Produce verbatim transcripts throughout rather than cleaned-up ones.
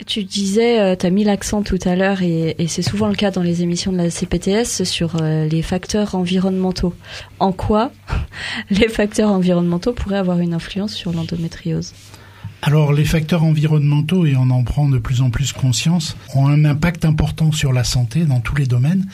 Tu disais, euh, tu as mis l'accent tout à l'heure, et, et c'est souvent le cas dans les émissions de la C P T S, sur euh, les facteurs environnementaux. En quoi les facteurs environnementaux pourraient avoir une influence sur l'endométriose ? Alors, les facteurs environnementaux, et on en prend de plus en plus conscience, ont un impact important sur la santé dans tous les domaines.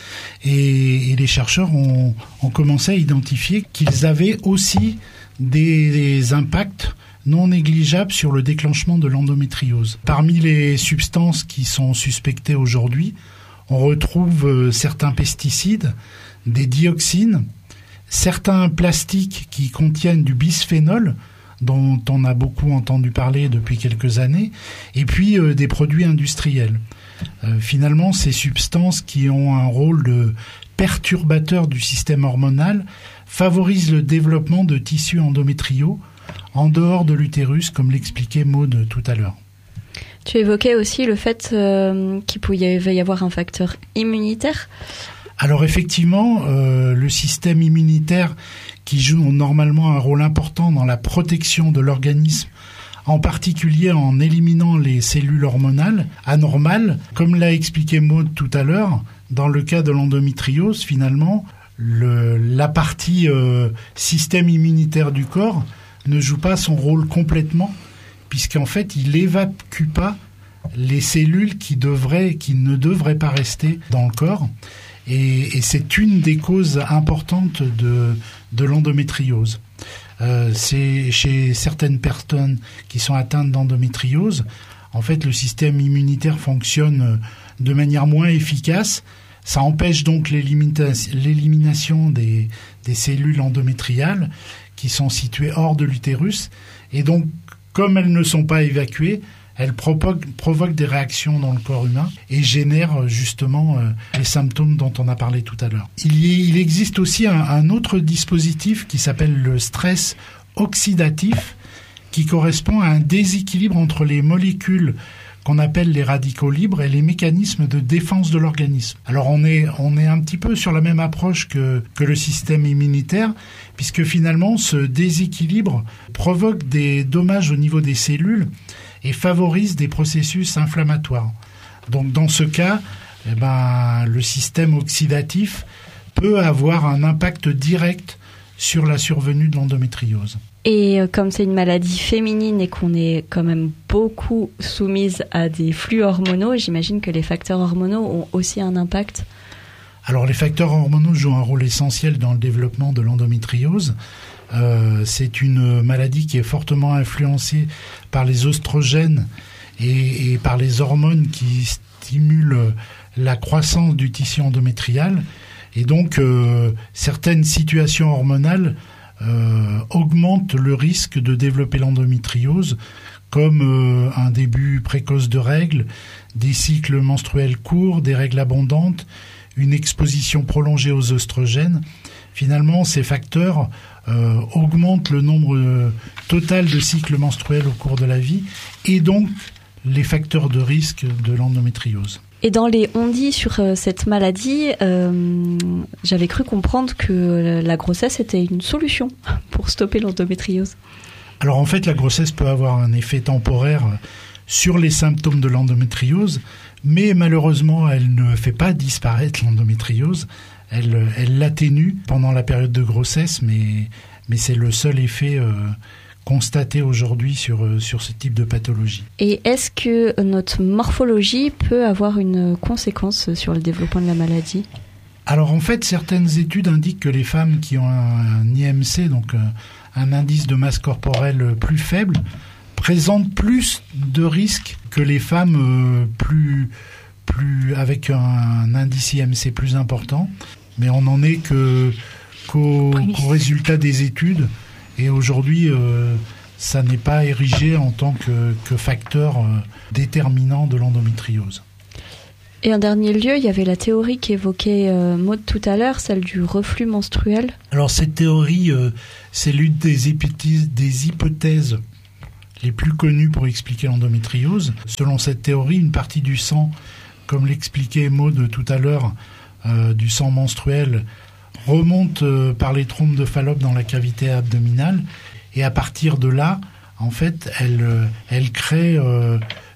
Et, et les chercheurs ont, ont commencé à identifier qu'ils avaient aussi des, des impacts non négligeables sur le déclenchement de l'endométriose. Parmi les substances qui sont suspectées aujourd'hui, on retrouve certains pesticides, des dioxines, certains plastiques qui contiennent du bisphénol, dont on a beaucoup entendu parler depuis quelques années, et puis euh, des produits industriels. Euh, finalement, ces substances qui ont un rôle de perturbateur du système hormonal favorisent le développement de tissus endométriaux en dehors de l'utérus, comme l'expliquait Maud tout à l'heure. Tu évoquais aussi le fait euh, qu'il pouvait y avoir un facteur immunitaire. Alors effectivement, euh, le système immunitaire qui joue normalement un rôle important dans la protection de l'organisme, en particulier en éliminant les cellules hormonales anormales, comme l'a expliqué Maud tout à l'heure, dans le cas de l'endométriose, finalement, le, la partie euh, système immunitaire du corps ne joue pas son rôle complètement, puisqu'en fait, il évacue pas les cellules qui devraient, qui ne devraient pas rester dans le corps. Et, et c'est une des causes importantes de, de l'endométriose. Euh, c'est chez certaines personnes qui sont atteintes d'endométriose, en fait, le système immunitaire fonctionne de manière moins efficace. Ça empêche donc l'élimination, l'élimination des, des cellules endométriales qui sont situées hors de l'utérus. Et donc, comme elles ne sont pas évacuées, elles provoquent, provoquent des réactions dans le corps humain et génèrent justement euh, les symptômes dont on a parlé tout à l'heure. Il, y, il existe aussi un, un autre dispositif qui s'appelle le stress oxydatif, qui correspond à un déséquilibre entre les molécules qu'on appelle les radicaux libres et les mécanismes de défense de l'organisme. Alors on est, on est un petit peu sur la même approche que, que le système immunitaire, puisque finalement ce déséquilibre provoque des dommages au niveau des cellules et favorise des processus inflammatoires. Donc dans ce cas, eh ben, le système oxydatif peut avoir un impact direct sur la survenue de l'endométriose. Et comme c'est une maladie féminine et qu'on est quand même beaucoup soumise à des flux hormonaux, j'imagine que les facteurs hormonaux ont aussi un impact. Alors les facteurs hormonaux jouent un rôle essentiel dans le développement de l'endométriose. Euh, c'est une maladie qui est fortement influencée par les oestrogènes et, et par les hormones qui stimulent la croissance du tissu endométrial. Et donc, euh, certaines situations hormonales euh, augmentent le risque de développer l'endométriose, comme euh, un début précoce de règles, des cycles menstruels courts, des règles abondantes, une exposition prolongée aux oestrogènes. Finalement, ces facteurs euh, augmentent le nombre euh, total de cycles menstruels au cours de la vie et donc les facteurs de risque de l'endométriose. Et dans les on-dit sur euh, cette maladie, euh, j'avais cru comprendre que la grossesse était une solution pour stopper l'endométriose. Alors en fait, la grossesse peut avoir un effet temporaire sur les symptômes de l'endométriose, mais malheureusement, elle ne fait pas disparaître l'endométriose. Elle, elle l'atténue pendant la période de grossesse, mais, mais c'est le seul effet euh, constaté aujourd'hui sur, sur ce type de pathologie. Et est-ce que notre morphologie peut avoir une conséquence sur le développement de la maladie ? Alors en fait, certaines études indiquent que les femmes qui ont un, un I M C, donc un, un indice de masse corporelle plus faible, présentent plus de risques que les femmes euh, plus, plus, avec un, un indice I M C plus important. Mais on n'en est que, qu'au, qu'au résultat des études. Et aujourd'hui, euh, ça n'est pas érigé en tant que, que facteur euh, déterminant de l'endométriose. Et en dernier lieu, il y avait la théorie qu'évoquait euh, Maud tout à l'heure, celle du reflux menstruel. Alors cette théorie, euh, c'est l'une des hypothèses, des hypothèses les plus connues pour expliquer l'endométriose. Selon cette théorie, une partie du sang, comme l'expliquait Maud tout à l'heure, euh, du sang menstruel, remonte euh, par les trompes de Fallope dans la cavité abdominale, et à partir de là, en fait, elle, euh, elle crée euh,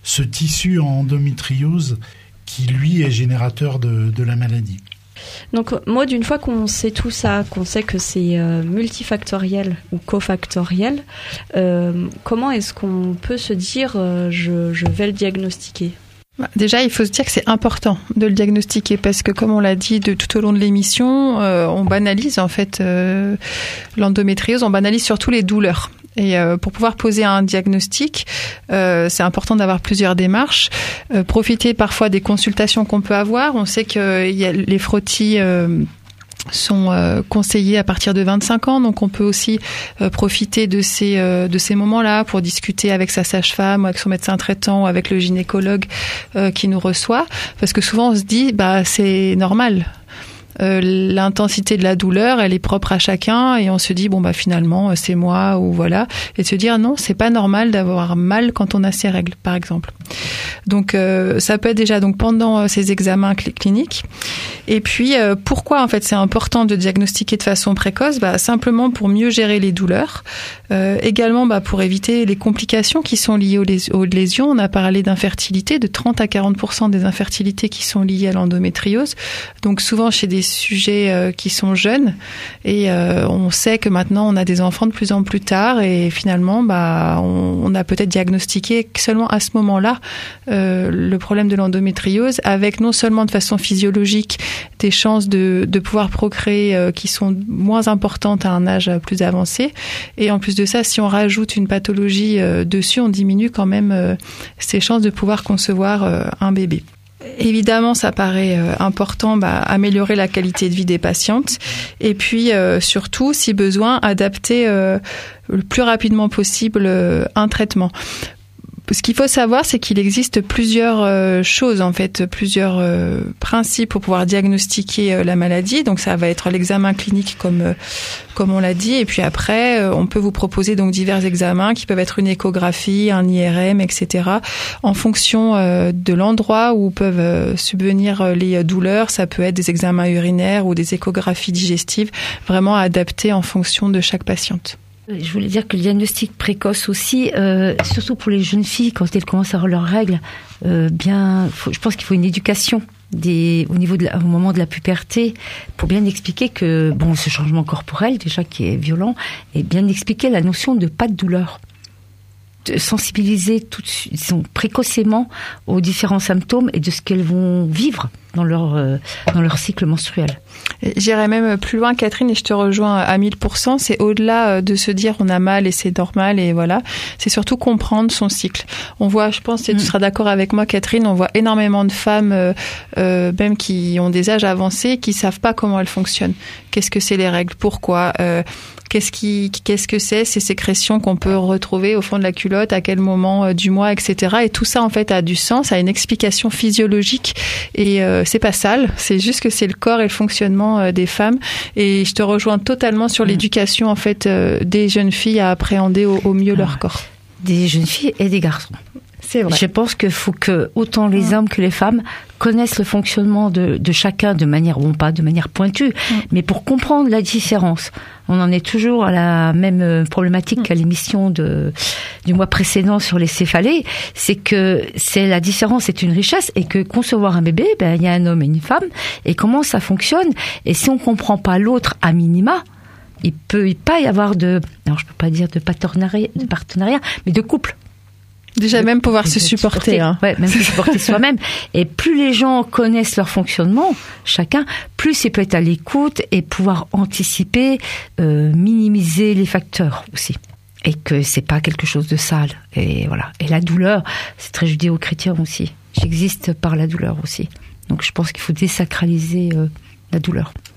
ce tissu en endométriose qui, lui, est générateur de, de la maladie. Donc, Maud, une fois qu'on sait tout ça, qu'on sait que c'est euh, multifactoriel ou cofactoriel, euh, comment est-ce qu'on peut se dire euh, je, je vais le diagnostiquer ? Déjà, il faut se dire que c'est important de le diagnostiquer parce que, comme on l'a dit de, tout au long de l'émission, euh, on banalise en fait euh, l'endométriose, on banalise surtout les douleurs. Et euh, pour pouvoir poser un diagnostic, euh, c'est important d'avoir plusieurs démarches. Euh, profiter parfois des consultations qu'on peut avoir. On sait que y a les frottis euh, sont euh, conseillés à partir de vingt-cinq ans, donc on peut aussi euh, profiter de ces euh, de ces moments-là pour discuter avec sa sage-femme, avec son médecin traitant, ou avec le gynécologue euh, qui nous reçoit, parce que souvent on se dit bah c'est normal. Euh, l'intensité de la douleur, elle est propre à chacun et on se dit bon bah finalement c'est moi ou voilà, et de se dire non, c'est pas normal d'avoir mal quand on a ses règles par exemple. Donc euh, ça peut être déjà donc pendant euh, ces examens cl- cliniques. Et puis euh, pourquoi en fait c'est important de diagnostiquer de façon précoce, bah simplement pour mieux gérer les douleurs, euh, également bah pour éviter les complications qui sont liées aux, lés- aux lésions. On a parlé d'infertilité, de trente à quarante pour cent des infertilités qui sont liées à l'endométriose. Donc souvent chez des sujets euh, qui sont jeunes, et euh, on sait que maintenant on a des enfants de plus en plus tard et finalement bah on, on a peut-être diagnostiqué seulement à ce moment-là euh, le problème de l'endométriose, avec non seulement de façon physiologique des chances de, de pouvoir procréer euh, qui sont moins importantes à un âge plus avancé, et en plus de ça, si on rajoute une pathologie euh, dessus, on diminue quand même euh, ses chances de pouvoir concevoir euh, un bébé. Évidemment, ça paraît euh, important, bah, améliorer la qualité de vie des patientes, et puis euh, surtout, si besoin, adapter euh, le plus rapidement possible euh, un traitement. Ce qu'il faut savoir, c'est qu'il existe plusieurs euh, choses, en fait, plusieurs euh, principes pour pouvoir diagnostiquer euh, la maladie. Donc, ça va être l'examen clinique, comme euh, comme on l'a dit, et puis après, euh, on peut vous proposer donc divers examens qui peuvent être une échographie, un I R M, et cetera. En fonction euh, de l'endroit où peuvent euh, subvenir les douleurs, ça peut être des examens urinaires ou des échographies digestives, vraiment adaptés en fonction de chaque patiente. Je voulais dire que le diagnostic précoce aussi, euh, surtout pour les jeunes filles, quand elles commencent à avoir leurs règles, euh, bien, faut, je pense qu'il faut une éducation des, au niveau de la, au moment de la puberté, pour bien expliquer que, bon, ce changement corporel, déjà, qui est violent, et bien expliquer la notion de pas de douleur. De sensibiliser tout de suite, disons, précocement aux différents symptômes et de ce qu'elles vont vivre dans leur, euh, dans leur cycle menstruel. J'irais même plus loin, Catherine, et je te rejoins à mille pour cent. C'est au-delà de se dire on a mal et c'est normal et voilà. C'est surtout comprendre son cycle. On voit, je pense, et tu seras d'accord avec moi, Catherine, on voit énormément de femmes, euh, euh, même qui ont des âges avancés, qui savent pas comment elles fonctionnent. Qu'est-ce que c'est les règles? Pourquoi? Euh, Qu'est-ce qui, qu'est-ce que c'est ces sécrétions qu'on peut retrouver au fond de la culotte, à quel moment du mois, et cetera. Et tout ça, en fait, a du sens, a une explication physiologique. Et euh, c'est pas sale, c'est juste que c'est le corps et le fonctionnement euh, des femmes. Et je te rejoins totalement sur mmh. l'éducation, en fait, euh, des jeunes filles à appréhender au, au mieux ah, leur corps. Des jeunes filles et des garçons. C'est vrai. Je pense qu'il faut que autant les mmh. hommes que les femmes connaissent le fonctionnement de, de chacun de manière, bon pas de manière pointue, mmh. mais pour comprendre la différence. On en est toujours à la même problématique mmh. qu'à l'émission de, du mois précédent sur les céphalées. C'est que c'est la différence est une richesse et que concevoir un bébé, ben, il y a un homme et une femme et comment ça fonctionne. Et si on comprend pas l'autre à minima, il peut pas y avoir de, alors je peux pas dire de partenariat, de partenariat, mais de couple. Déjà, même pouvoir se supporter. supporter hein. Ouais, même se supporter soi-même. Et plus les gens connaissent leur fonctionnement, chacun, plus il peut être à l'écoute et pouvoir anticiper, euh, minimiser les facteurs aussi. Et que c'est pas quelque chose de sale. Et voilà. Et la douleur, c'est très judéo-chrétien aussi. J'existe par la douleur aussi. Donc je pense qu'il faut désacraliser euh, la douleur.